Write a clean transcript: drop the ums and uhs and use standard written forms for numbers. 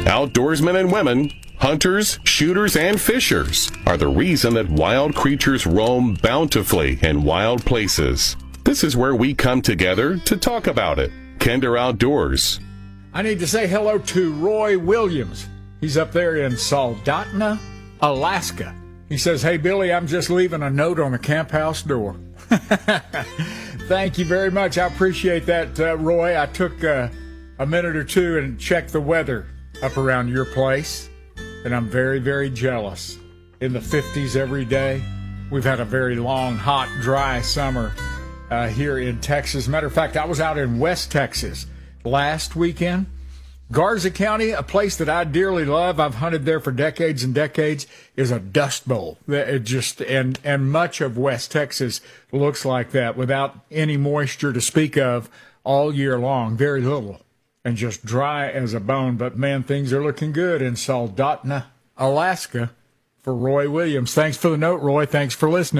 Outdoorsmen and women, hunters, shooters, and fishers are the reason that wild creatures roam bountifully in wild places. This is where we come together to talk about it. Kinder Outdoors. I need to say hello to Roy Williams. He's up there in Soldotna, Alaska. He says, "Hey, Billy, I'm just leaving a note on the camp house door." Thank you very much. I appreciate that, Roy. I took a minute or two and checked the weather up around your place, and I'm very, very jealous. In the 50s every day. We've had a very long, hot, dry summer here in Texas. Matter of fact, I was out in West Texas last weekend. Garza County, a place that I dearly love, I've hunted there for decades and decades, is a dust bowl. It just and much of West Texas looks like that, without any moisture to speak of all year long. Very little, and just dry as a bone. But man, things are looking good in Soldotna, Alaska, for Roy Williams. Thanks for the note, Roy. Thanks for listening.